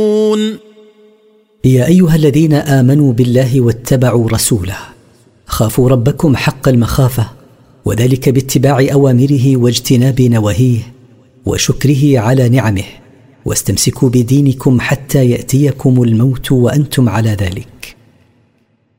يا أيها الذين آمنوا بالله واتبعوا رسوله خافوا ربكم حق المخافة، وذلك باتباع أوامره واجتناب نواهيه وشكره على نعمه، واستمسكوا بدينكم حتى يأتيكم الموت وأنتم على ذلك.